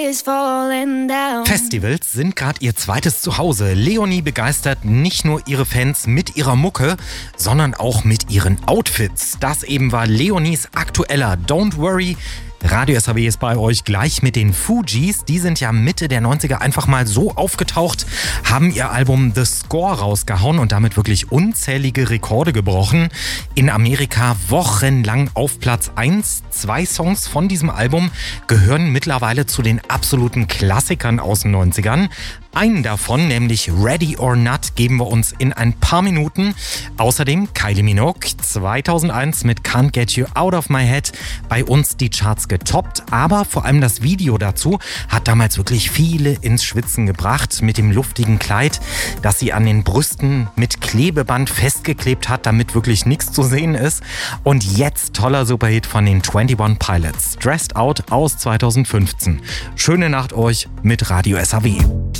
is falling down. Festivals sind gerade ihr zweites Zuhause. Leonie begeistert nicht nur ihre Fans mit ihrer Mucke, sondern auch mit ihren Outfits. Das eben war Leonies aktueller Don't Worry. Radio SAW ist bei euch gleich mit den Fugees. Die sind ja Mitte der 90er einfach mal so aufgetaucht, haben ihr Album The Score rausgehauen und damit wirklich unzählige Rekorde gebrochen. In Amerika wochenlang auf Platz 1. 2 Songs von diesem Album gehören mittlerweile zu den absoluten Klassikern aus den 90ern. Einen davon, nämlich Ready or Not, geben wir uns in ein paar Minuten. Außerdem Kylie Minogue 2001 mit Can't Get You Out of My Head bei uns die Charts getoppt. Aber vor allem das Video dazu hat damals wirklich viele ins Schwitzen gebracht mit dem luftigen Kleid, das sie an den Brüsten mit Klebeband festgeklebt hat, damit wirklich nichts zu sehen ist. Und jetzt toller Superhit von den 21 Pilots, Stressed Out aus 2015. Schöne Nacht euch mit Radio SAW.